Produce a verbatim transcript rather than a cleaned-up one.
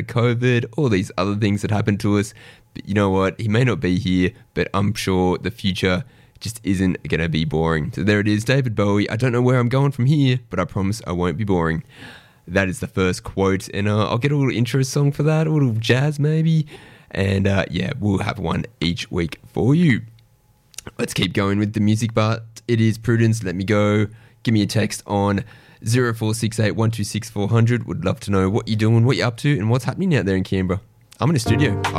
COVID, all these other things that happen to us. But you know what? He may not be here, but I'm sure the future just isn't going to be boring. So there it is, David Bowie. I don't know where I'm going from here, but I promise I won't be boring. That is the first quote, and uh, I'll get a little intro song for that, a little jazz maybe, and uh, yeah, we'll have one each week for you. Let's keep going with the music, but it is Prudence. Let me go. Give me a text on zero four six eight, one two six, four hundred. Would love to know what you're doing, what you're up to, and what's happening out there in Canberra. I'm in the studio.